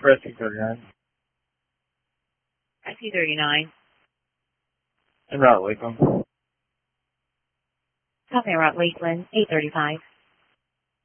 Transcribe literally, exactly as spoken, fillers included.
Rescue thirty-nine. Rescue thirty-nine. En route, Lakeland. Copy, route Lakeland, eight thirty-five.